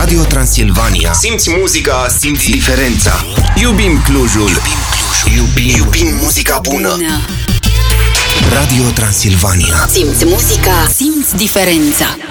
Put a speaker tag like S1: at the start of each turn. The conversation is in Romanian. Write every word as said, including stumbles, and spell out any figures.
S1: Radio Transilvania. Simți muzica, simți diferența. Iubim Clujul. Iubim Clujul. Iubim, iubim muzica bună. Radio Transilvania.
S2: Simți muzica, simți diferența.